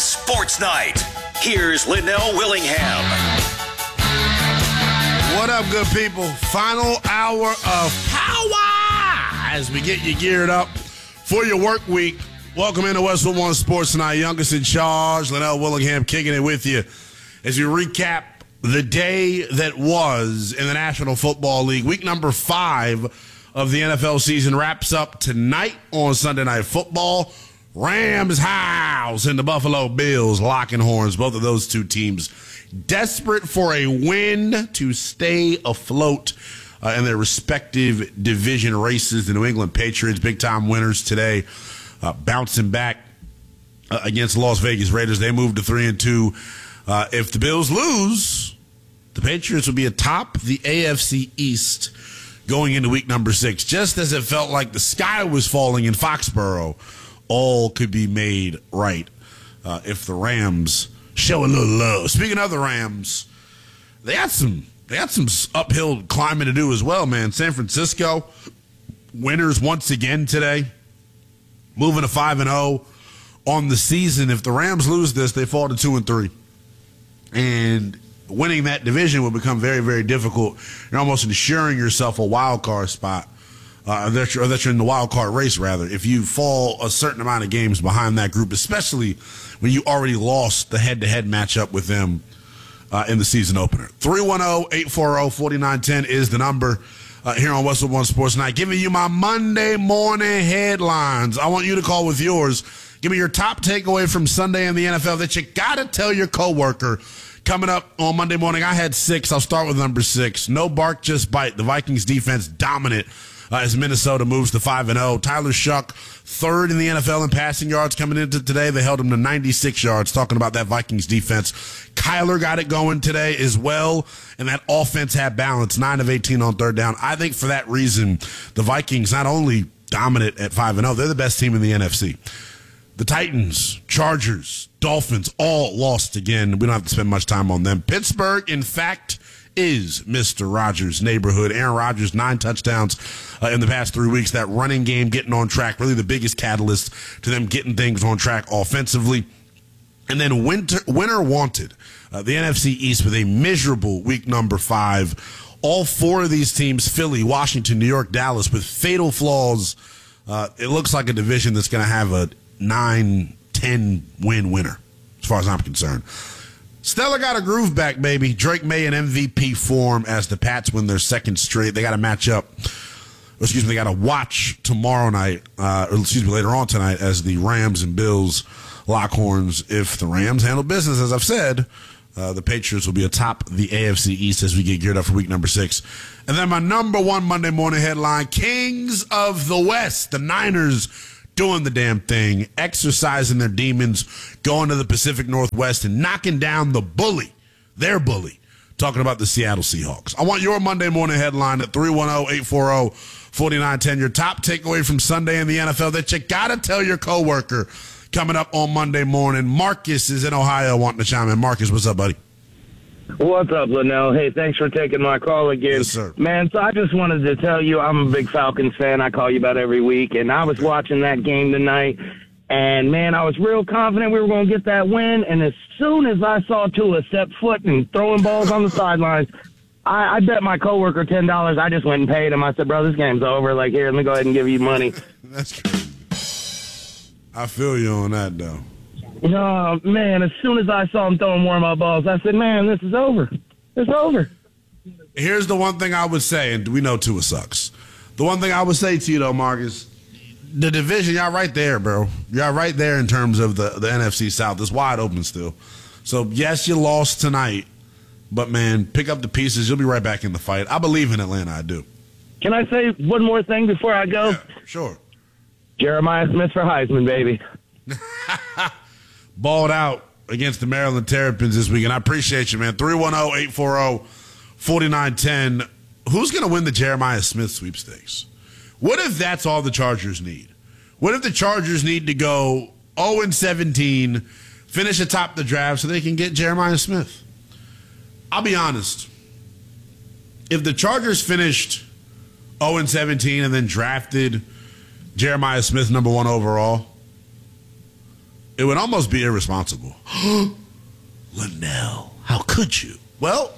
Sports Night. Here's Linnell Willingham. What up, good people? Final hour of power as we get you geared up for your work week. Welcome into Westwood One Sports Night. Youngest in charge, Linnell Willingham, kicking it with you as we recap the day that was in the National Football League. Week number 5 of the NFL season wraps up tonight on Sunday Night Football. Rams house and the Buffalo Bills locking horns. Both of those two teams desperate for a win to stay afloat in their respective division races. The New England Patriots, big-time winners today, bouncing back against Las Vegas Raiders. They moved to 3-2. If the Bills lose, the Patriots will be atop the AFC East going into week number 6. Just as it felt like the sky was falling in Foxborough, all could be made right if the Rams show a little love. Speaking of the Rams, they got some uphill climbing to do as well, man. San Francisco winners once again today, moving to 5-0 on the season. If the Rams lose this, they fall to 2-3, and winning that division will become very, very difficult. You're almost ensuring yourself a wild card spot. That you're in the wild card race, rather, if you fall a certain amount of games behind that group, especially when you already lost the head-to-head matchup with them in the season opener. 310-840-4910 is the number here on Westwood One Sports Night. Giving you my Monday morning headlines. I want you to call with yours. Give me your top takeaway from Sunday in the NFL that you got to tell your coworker. Coming up on Monday morning, I had 6. I'll start with number 6. No bark, just bite. The Vikings defense dominant as Minnesota moves to 5-0. Tyler Shuck, 3rd in the NFL in passing yards coming into today. They held him to 96 yards. Talking about that Vikings defense. Kyler got it going today as well, and that offense had balance, 9 of 18 on 3rd down. I think for that reason, the Vikings not only dominant at 5-0, they're the best team in the NFC. The Titans, Chargers, Dolphins all lost again. We don't have to spend much time on them. Pittsburgh, in fact, is Mr. Rodgers' neighborhood. Aaron Rodgers, 9 touchdowns in the past 3 weeks. That running game getting on track, really the biggest catalyst to them getting things on track offensively. And then winner wanted, the NFC East with a miserable week number 5. All 4 of these teams, Philly, Washington, New York, Dallas, with fatal flaws. It looks like a division that's going to have a 9-10 winner, as far as I'm concerned. Stella got a groove back, baby. Drake May in MVP form as the Pats win their 2nd straight. They got to match up. They got to watch tomorrow night, later on tonight, as the Rams and Bills lock horns. If the Rams handle business, as I've said, the Patriots will be atop the AFC East as we get geared up for week number 6. And then my number 1 Monday morning headline, Kings of the West, the Niners, doing the damn thing, exercising their demons, going to the Pacific Northwest and knocking down their bully, talking about the Seattle Seahawks. I want your Monday morning headline at 310-840-4910. Your top takeaway from Sunday in the NFL that you got to tell your coworker coming up on Monday morning. Marcus is in Ohio wanting to chime in. Marcus, what's up, buddy? What's up, Linnell? Hey, thanks for taking my call again. Yes, sir. Man, so I just wanted to tell you I'm a big Falcons fan. I call you about every week, and I was watching that game tonight, and, man, I was real confident we were going to get that win, and as soon as I saw Tua step foot and throwing balls on the sidelines, I bet my coworker $10. I just went and paid him. I said, bro, this game's over. Like, here, let me go ahead and give you money. That's crazy. I feel you on that, though. Oh, man, as soon as I saw him throwing warm-up balls, I said, man, this is over. It's over. Here's the one thing I would say, and we know Tua sucks. The one thing I would say to you, though, Marcus, the division, y'all right there, bro. Y'all right there in terms of the NFC South. It's wide open still. So, yes, you lost tonight, but, man, pick up the pieces. You'll be right back in the fight. I believe in Atlanta. I do. Can I say one more thing before I go? Yeah, sure. Jeremiah Smith for Heisman, baby. Balled out against the Maryland Terrapins this weekend. I appreciate you, man. 310-840-4910. Who's going to win the Jeremiah Smith sweepstakes? What if that's all the Chargers need? What if the Chargers need to go 0-17, finish atop the draft so they can get Jeremiah Smith? I'll be honest. If the Chargers finished 0-17 and then drafted Jeremiah Smith number 1 overall, It would almost be irresponsible. Linnell, how could you? Well,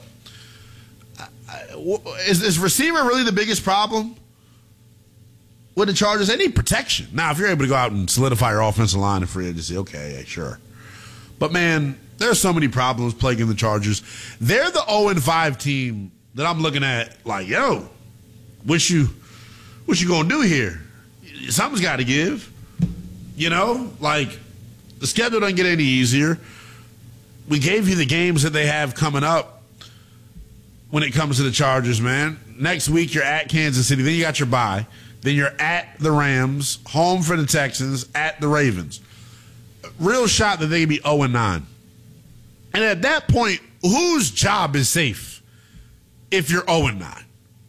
is receiver really the biggest problem with the Chargers? They need protection. Now, if you're able to go out and solidify your offensive line in free agency, okay, yeah, sure. But, man, there are so many problems plaguing the Chargers. They're the 0-5 team that I'm looking at like, yo, what you going to do here? Something's got to give. You know, like, the schedule doesn't get any easier. We gave you the games that they have coming up when it comes to the Chargers, man. Next week, you're at Kansas City. Then you got your bye. Then you're at the Rams, home for the Texans, at the Ravens. Real shot that they could be 0-9. And at that point, whose job is safe if you're 0-9?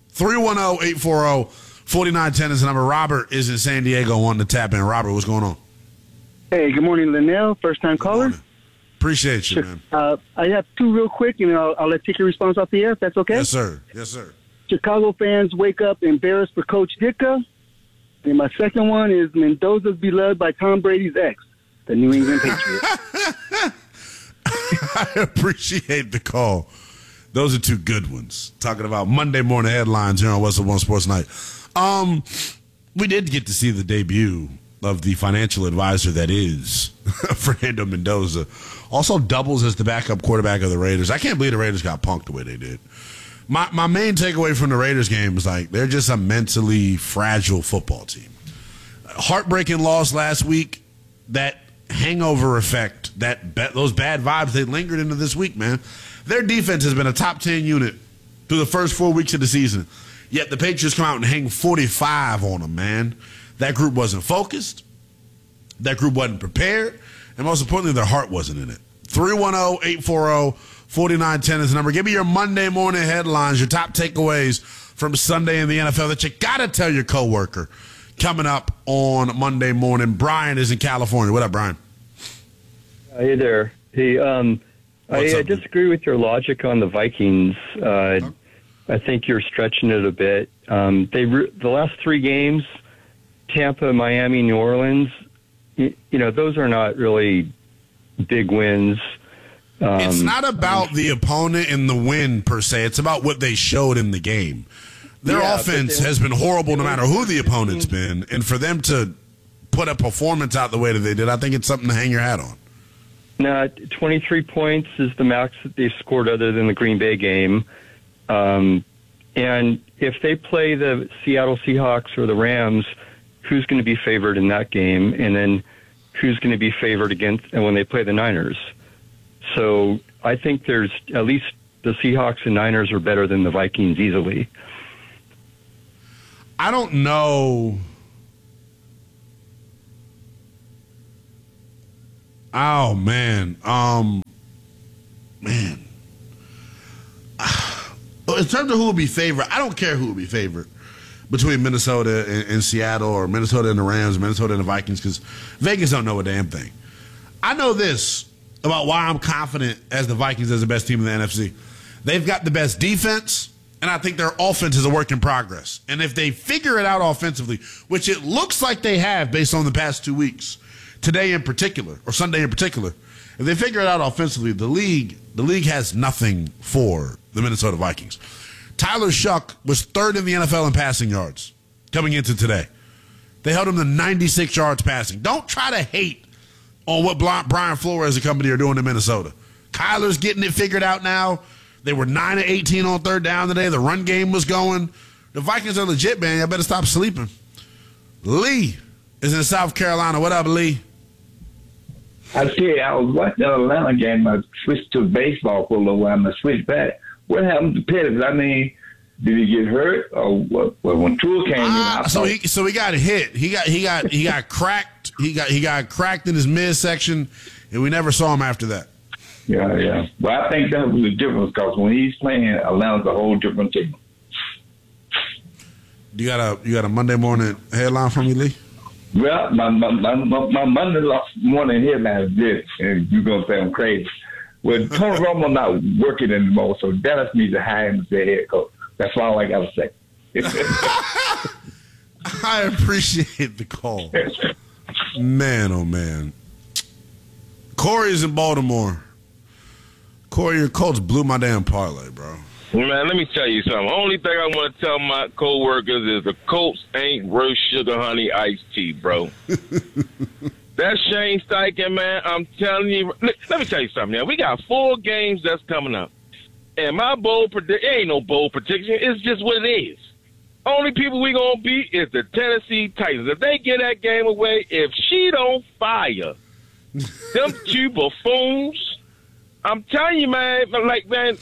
310-840-4910 is the number. Robert is in San Diego wanting to tap in. Robert, what's going on? Hey, good morning, Linnell. First-time caller. Appreciate you, man. I have two real quick, and I'll let you take your response off the air, if that's okay? Yes, sir. Yes, sir. Chicago fans wake up embarrassed for Coach Ditka. And my second one is Mendoza's beloved by Tom Brady's ex, the New England Patriots. I appreciate the call. Those are two good ones. Talking about Monday morning headlines here on West of One Sports Night. We did get to see the debut of the financial advisor that is Fernando Mendoza. Also doubles as the backup quarterback of the Raiders. I can't believe the Raiders got punked the way they did. My main takeaway from the Raiders game was like they're just a mentally fragile football team. Heartbreaking loss last week. That hangover effect, those bad vibes, they lingered into this week, man. Their defense has been a top 10 unit through the first 4 weeks of the season. Yet the Patriots come out and hang 45 on them, man. That group wasn't focused. That group wasn't prepared. And most importantly, their heart wasn't in it. 310-840-4910 is the number. Give me your Monday morning headlines, your top takeaways from Sunday in the NFL that you got to tell your coworker. Coming up on Monday morning, Brian is in California. What up, Brian? Hey there. Hey, I disagree with your logic on the Vikings. I think you're stretching it a bit. The last three games, Tampa, Miami, New Orleans, those are not really big wins. It's not about the opponent and the win, per se. It's about what they showed in the game. Their offense has been horrible no matter who the opponent's been. And for them to put a performance out the way that they did, I think it's something to hang your hat on. No, 23 points is the max that they've scored other than the Green Bay game. And if they play the Seattle Seahawks or the Rams, who's going to be favored in that game? And then who's going to be favored against when they play the Niners? So I think there's at least the Seahawks and Niners are better than the Vikings easily. I don't know. Oh, man. Man. In terms of who will be favored, I don't care who will be favored between Minnesota and Seattle, or Minnesota and the Rams, Minnesota and the Vikings, because Vegas don't know a damn thing. I know this about why I'm confident as the Vikings as the best team in the NFC. They've got the best defense, and I think their offense is a work in progress. And if they figure it out offensively, which it looks like they have based on the past 2 weeks, today in particular, or Sunday in particular, if they figure it out offensively, the league has nothing for the Minnesota Vikings. Tyler Shuck was third in the NFL in passing yards coming into today. They held him to 96 yards passing. Don't try to hate on what Brian Flores and company are doing in Minnesota. Kyler's getting it figured out now. They were 9 of 18 on third down today. The run game was going. The Vikings are legit, man. Y'all better stop sleeping. Lee is in South Carolina. What up, Lee? I was watching the Atlanta game. I switched to baseball for a little while. I switched back. What happened to Pettis? I mean, did he get hurt or what? Well, when Tua came in, so he got hit. He got cracked. He got cracked in his midsection, and we never saw him after that. Yeah. Well, I think that was the difference because when he's playing, Atlanta's a whole different team. You got a Monday morning headline from me, Lee? Well, my Monday morning headline is this, and you're gonna say I'm crazy. Well, Tony Romo not working anymore, so Dallas needs to hire him as their head coach. That's all I got to say. I appreciate the call. Man, oh, man. Corey's in Baltimore. Corey, your Colts blew my damn parlay, bro. Man, let me tell you something. Only thing I want to tell my coworkers is the Colts ain't worth sugar honey iced tea, bro. That's Shane Steichen, man. I'm telling you. Let me tell you something, man. We got 4 games that's coming up. And my bold prediction, ain't no bold prediction. It's just what it is. Only people we going to beat is the Tennessee Titans. If they get that game away, if she don't fire them 2 buffoons, I'm telling you, man, like, man,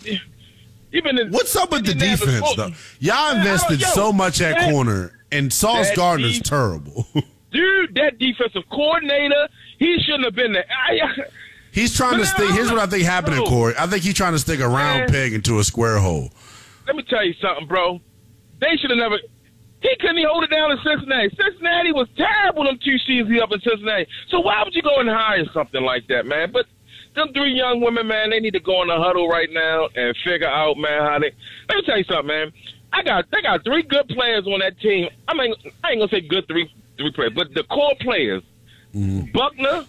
what's up with the defense, though? Y'all invested so much at corner, and Sauce Gardner's terrible. Dude, that defensive coordinator, he shouldn't have been there. He's trying to stick. Here's what I think happening, Corey. I think he's trying to stick a round peg into a square hole. Let me tell you something, bro. They should have never. He couldn't even hold it down in Cincinnati. Cincinnati was terrible them 2 seasons up in Cincinnati. So why would you go and hire something like that, man? But them 3 young women, man, they need to go in the huddle right now and figure out, man, how they. Let me tell you something, man. They got 3 good players on that team. I mean, I ain't gonna say good three players, but the core players, Buckner,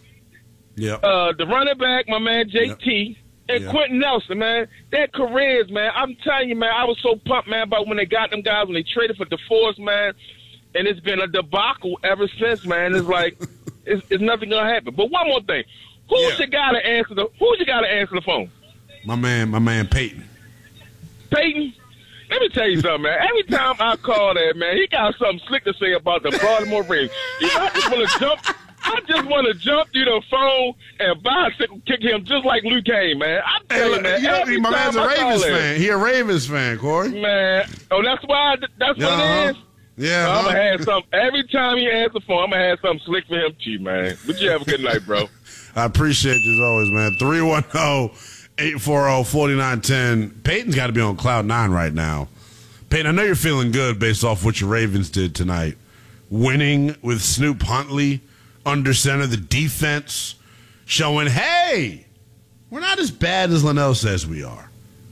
the running back, my man JT, and Quentin Nelson, man. Their careers, man. I'm telling you, man. I was so pumped, man, about when they got them guys when they traded for DeForest, man. And it's been a debacle ever since, man. It's like it's nothing gonna happen. But one more thing. Who's your guy to answer the phone? My man Peyton. Peyton? Let me tell you something, man. Every time I call that, man, he got something slick to say about the Baltimore Ravens. I just want to jump through the phone and bicycle kick him just like Luke Kane, man. I'm telling you, man. My man's a Ravens fan. He a Ravens fan, Corey. Man. Oh, that's why. That's what it is? Yeah. I'm going to have something. Every time he answers the phone, I'm going to have something slick for him, too, man. But you have a good night, bro. I appreciate you as always, man. 310-840-4910. Peyton's got to be on cloud 9 right now. Peyton, I know you're feeling good based off what your Ravens did tonight. Winning with Snoop Huntley under center, the defense showing, hey, we're not as bad as Linnell says we are.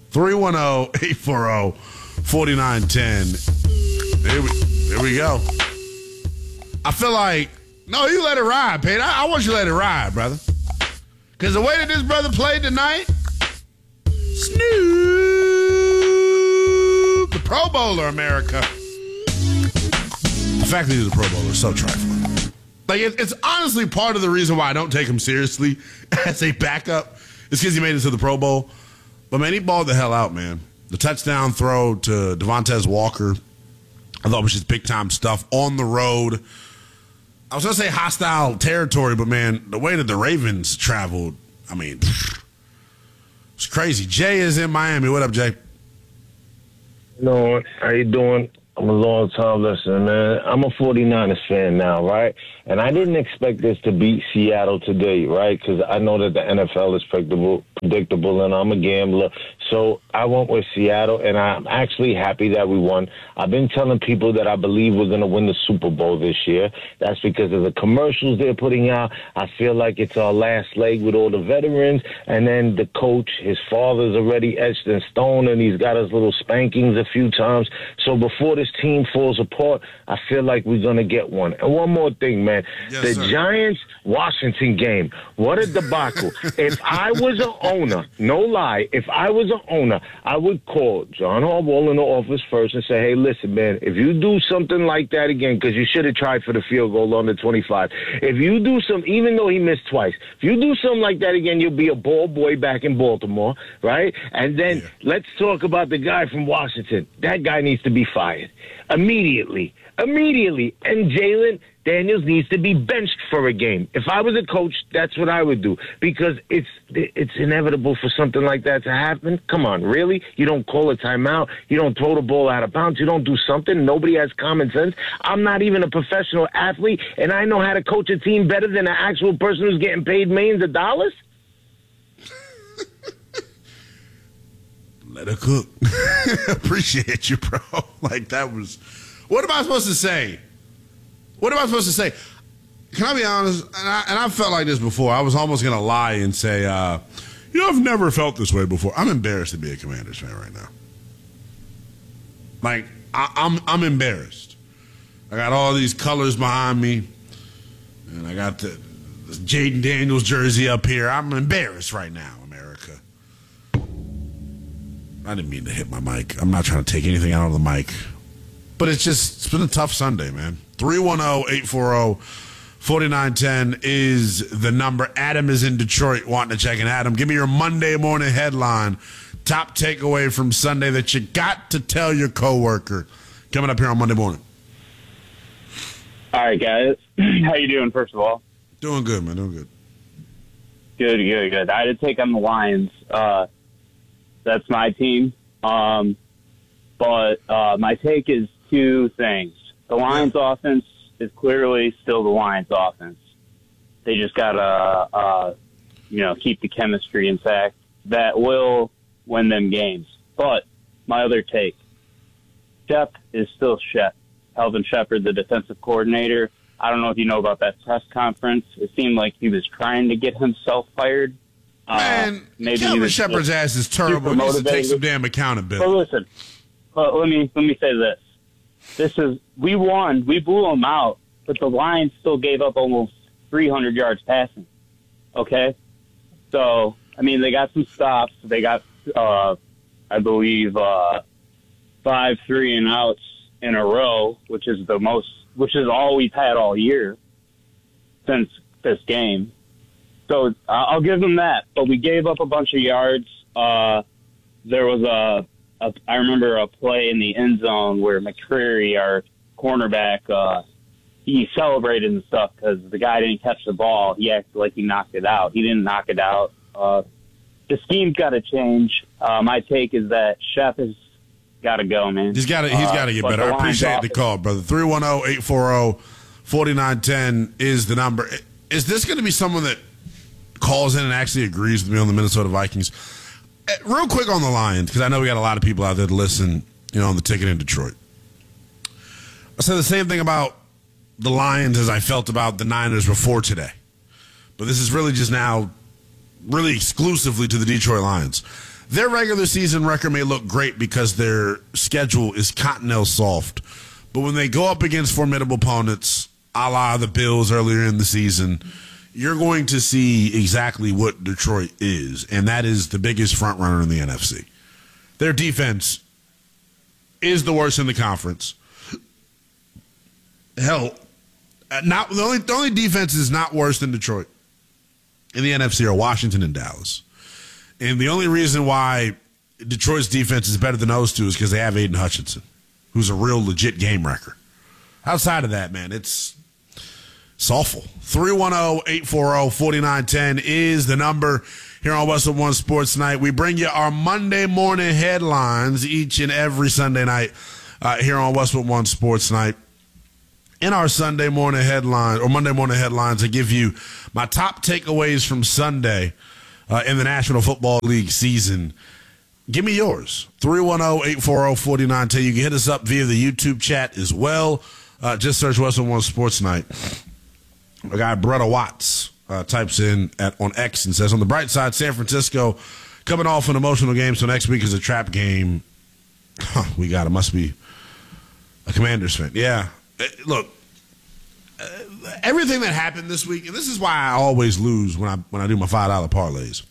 310-840-4910. Here we go. I feel like, no, you let it ride, Peyton. I want you to let it ride, brother. Because the way that this brother played tonight, Snoop, the Pro Bowler, America. The fact that he's a Pro Bowler is so trifling. Like, it's honestly part of the reason why I don't take him seriously as a backup is because he made it to the Pro Bowl. But, man, he balled the hell out, man. The touchdown throw to Devontae Walker, I thought was just big-time stuff on the road. I was going to say hostile territory, but, man, the way that the Ravens traveled, I mean, it's crazy. Jay is in Miami. What up, Jay? No, how you doing? I'm a long-time listener, man. I'm a 49ers fan now, right? And I didn't expect this to beat Seattle today, right? Because I know that the NFL is predictable, and I'm a gambler. So I went with Seattle, and I'm actually happy that we won. I've been telling people that I believe we're going to win the Super Bowl this year. That's because of the commercials they're putting out. I feel like it's our last leg with all the veterans. And then the coach, his father's already etched in stone, and he's got his little spankings a few times. So before this team falls apart, I feel like we're going to get one. And one more thing, man. Yes, the Giants-Washington game, what a debacle. If I was an owner, no lie, if I was an owner, I would call John Harbaugh in the office first and say, hey, listen, man, if you do something like that again, because you should have tried for the field goal on the 25. If you do even though he missed twice, if you do something like that again, you'll be a ball boy back in Baltimore, right? And then let's talk about the guy from Washington. That guy needs to be fired immediately. And Jalen Daniels needs to be benched for a game. If I was a coach, that's what I would do, because it's inevitable for something like that to happen. Come on, really? You don't call a timeout. You don't throw the ball out of bounds. You don't do something. Nobody has common sense. I'm not even a professional athlete, and I know how to coach a team better than an actual person who's getting paid millions of dollars. Let her cook. Appreciate you, bro. Like, that was... What am I supposed to say? Can I be honest? And I felt like this before. I was almost going to lie and say, I've never felt this way before. I'm embarrassed to be a Commanders fan right now. Like, I'm embarrassed. I got all these colors behind me, and I got the Jaden Daniels jersey up here. I'm embarrassed right now, America. I didn't mean to hit my mic. I'm not trying to take anything out of the mic. But it's been a tough Sunday, man. 310-840-4910 is the number. Adam is in Detroit wanting to check in. Adam, give me your Monday morning headline. Top takeaway from Sunday that you got to tell your coworker. Coming up here on Monday morning. All right, guys. How you doing, first of all? Doing good, man. Doing good. Good. I had to take on the Lions. That's my team. But my take is two things. The Lions offense is clearly still the Lions offense. They just got to, keep the chemistry intact. That will win them games. But my other take, Shep is still Shep. Kelvin Shepard, the defensive coordinator. I don't know if you know about that press conference. It seemed like he was trying to get himself fired. Man, Kelvin Shepard's ass is terrible. He needs to take some damn accountability. But listen, let me say this. We won. We blew them out, but the Lions still gave up almost 300 yards passing. Okay? So, they got some stops. They got, I believe, 5 3-and-outs in a row, which is all we've had all year since this game. So I'll give them that. But we gave up a bunch of yards. There was I remember a play in the end zone where McCreary, our cornerback, he celebrated and stuff because the guy didn't catch the ball. He acted like he knocked it out. He didn't knock it out. The scheme's got to change. My take is that Shep has got to go, man. He's got to get better. I appreciate the call, brother. 310-840-4910 is the number. Is this going to be someone that calls in and actually agrees with me on the Minnesota Vikings? Real quick on the Lions, because I know we got a lot of people out there to listen, on the ticket in Detroit. I said the same thing about the Lions as I felt about the Niners before today. But this is really just now really exclusively to the Detroit Lions. Their regular season record may look great because their schedule is cottonelle soft. But when they go up against formidable opponents, a la the Bills earlier in the season, you're going to see exactly what Detroit is, and that is the biggest front runner in the NFC. Their defense is the worst in the conference. Hell, the only defense is not worse than Detroit in the NFC are Washington and Dallas. And the only reason why Detroit's defense is better than those two is because they have Aiden Hutchinson, who's a real legit game wrecker. Outside of that, man, it's awful. 310-840-4910 is the number here on Westwood One Sports Night. We bring you our Monday morning headlines each and every Sunday night here on Westwood One Sports Night. In our Sunday morning headline or Monday morning headlines, I give you my top takeaways from Sunday in the National Football League season. Give me yours. 310-840-4910. You can hit us up via the YouTube chat as well. Just search Westwood One Sports Night. A guy, Bretta Watts, types in on X and says, on the bright side, San Francisco coming off an emotional game, so next week is a trap game. It must be a Commanders fan. Yeah. Look, everything that happened this week, and this is why I always lose when I do my $5 parlays.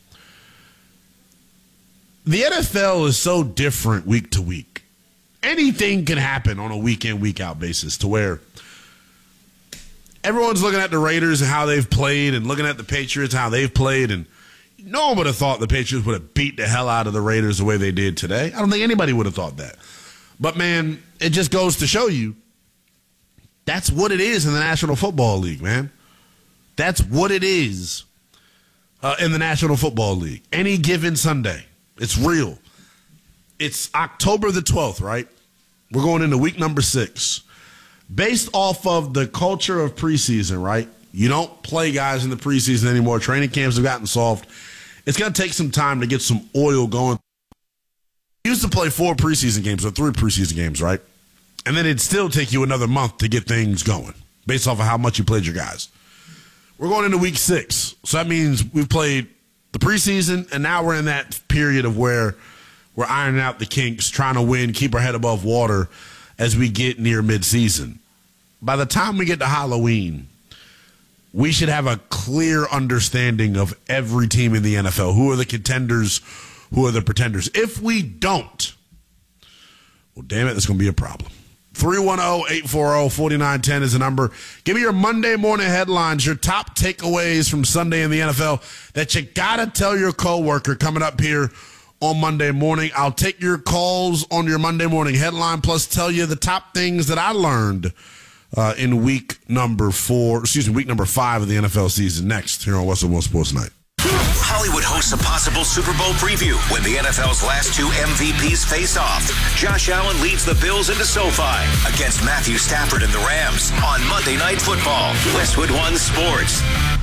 The NFL is so different week to week. Anything can happen on a week-in, week-out basis to where everyone's looking at the Raiders and how they've played and looking at the Patriots and how they've played, and no one would have thought the Patriots would have beat the hell out of the Raiders the way they did today. I don't think anybody would have thought that. But, man, it just goes to show you that's what it is in the National Football League, man. That's what it is in the National Football League. Any given Sunday. It's real. It's October the 12th, right? We're going into week number 6. Based off of the culture of preseason, right? You don't play guys in the preseason anymore. Training camps have gotten soft. It's going to take some time to get some oil going. You used to play 4 preseason games or 3 preseason games, right? And then it'd still take you another month to get things going based off of how much you played your guys. We're going into week 6. So that means we've played the preseason, and now we're in that period of where we're ironing out the kinks, trying to win, keep our head above water as we get near midseason. By the time we get to Halloween, we should have a clear understanding of every team in the NFL. Who are the contenders? Who are the pretenders? If we don't, well, damn it, that's going to be a problem. 310-840-4910 is the number. Give me your Monday morning headlines, your top takeaways from Sunday in the NFL that you got to tell your coworker coming up here on Monday morning. I'll take your calls on your Monday morning headline, plus tell you the top things that I learned in week number 5 of the NFL season. Next, here on Westwood One Sports Night. Hollywood hosts a possible Super Bowl preview when the NFL's last two MVPs face off. Josh Allen leads the Bills into SoFi against Matthew Stafford and the Rams on Monday Night Football. Westwood One Sports.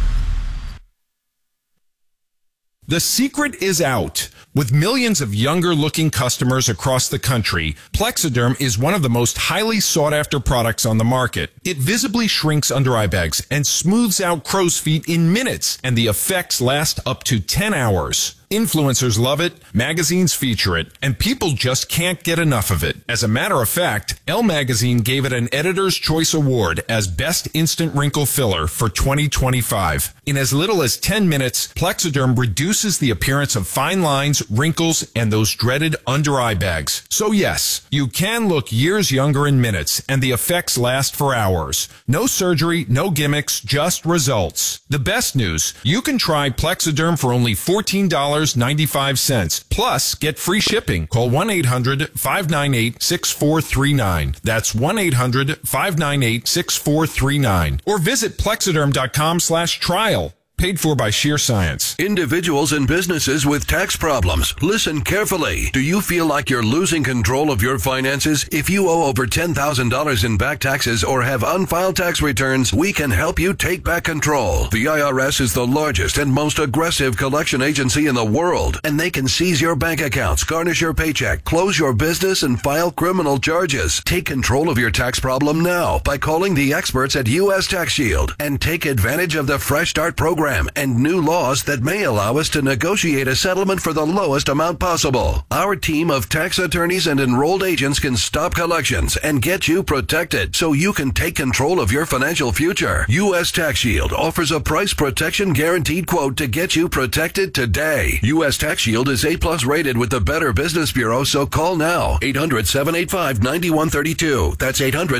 The secret is out. With millions of younger-looking customers across the country, Plexiderm is one of the most highly sought-after products on the market. It visibly shrinks under-eye bags and smooths out crow's feet in minutes, and the effects last up to 10 hours. Influencers love it, magazines feature it, and people just can't get enough of it. As a matter of fact, Elle Magazine gave it an Editor's Choice Award as Best Instant Wrinkle Filler for 2025. In as little as 10 minutes, Plexiderm reduces the appearance of fine lines, wrinkles, and those dreaded under-eye bags. So yes, you can look years younger in minutes, and the effects last for hours. No surgery, no gimmicks, just results. The best news, you can try Plexiderm for only $14.95. Plus, get free shipping. Call 1-800-598-6439. That's 1-800-598-6439. Or visit Plexiderm.com/trial. Paid for by Sheer Science. Individuals and businesses with tax problems. Listen carefully. Do you feel like you're losing control of your finances? If you owe over $10,000 in back taxes or have unfiled tax returns, we can help you take back control. The IRS is the largest and most aggressive collection agency in the world, and they can seize your bank accounts, garnish your paycheck, close your business, and file criminal charges. Take control of your tax problem now by calling the experts at U.S. Tax Shield and take advantage of the Fresh Start program and new laws that may allow us to negotiate a settlement for the lowest amount possible. Our team of tax attorneys and enrolled agents can stop collections and get you protected so you can take control of your financial future. U.S. Tax Shield offers a price protection guaranteed quote to get you protected today. U.S. Tax Shield is A+ rated with the Better Business Bureau, so call now. 800-785-9132. That's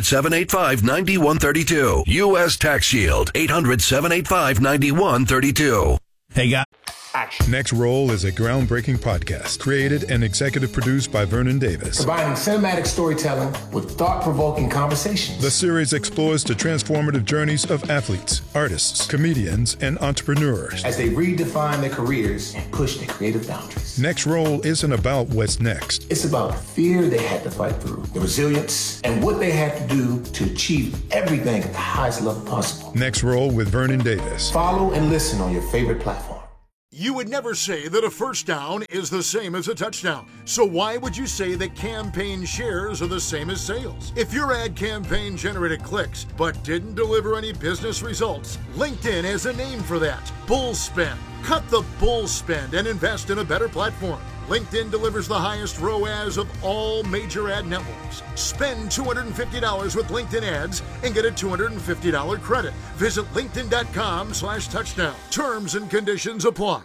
800-785-9132. U.S. Tax Shield. 800-785-9132. Hey, guys. Action. Next Roll is a groundbreaking podcast created and executive produced by Vernon Davis. Combining cinematic storytelling with thought-provoking conversations. The series explores the transformative journeys of athletes, artists, comedians, and entrepreneurs as they redefine their careers and push their creative boundaries. Next Roll isn't about what's next. It's about the fear they had to fight through, the resilience, and what they had to do to achieve everything at the highest level possible. Next Roll with Vernon Davis. Follow and listen on your favorite platform. You would never say that a first down is the same as a touchdown. So why would you say that campaign shares are the same as sales? If your ad campaign generated clicks but didn't deliver any business results, LinkedIn has a name for that. Bull spend. Cut the bull spend and invest in a better platform. LinkedIn delivers the highest ROAS of all major ad networks. Spend $250 with LinkedIn ads and get a $250 credit. Visit linkedin.com/touchdown. Terms and conditions apply.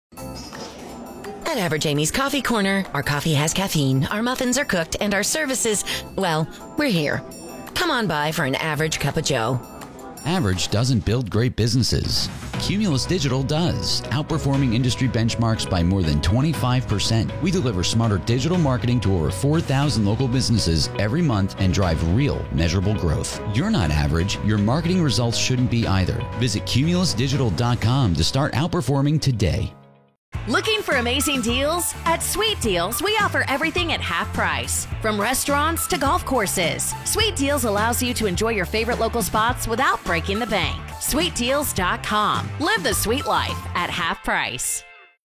At Average Amy's Coffee Corner, our coffee has caffeine, our muffins are cooked, and our services, well, we're here. Come on by for an average cup of joe. Average doesn't build great businesses. Cumulus Digital does, outperforming industry benchmarks by more than 25%. We deliver smarter digital marketing to over 4,000 local businesses every month and drive real, measurable growth. You're not average. Your marketing results shouldn't be either. Visit cumulusdigital.com to start outperforming today. Looking for amazing deals? At Sweet Deals, we offer everything at half price. From restaurants to golf courses, Sweet Deals allows you to enjoy your favorite local spots without breaking the bank. SweetDeals.com. Live the sweet life at half price.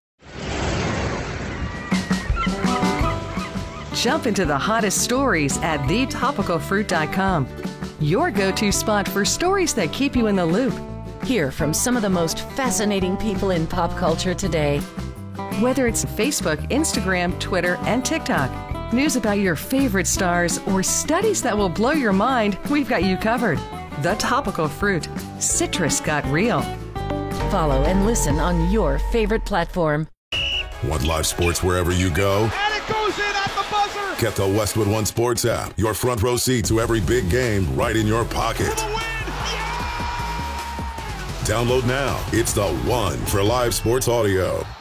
Jump into the hottest stories at thetopicalfruit.com. Your go-to spot for stories that keep you in the loop. Hear from some of the most fascinating people in pop culture today. Whether it's Facebook, Instagram, Twitter, and TikTok, news about your favorite stars, or studies that will blow your mind, we've got you covered. The Topical Fruit. Citrus got real. Follow and listen on your favorite platform. Want live sports wherever you go? And it goes in at the buzzer! Get the Westwood One Sports app. Your front row seat to every big game right in your pocket. Download now. It's the one for live sports audio.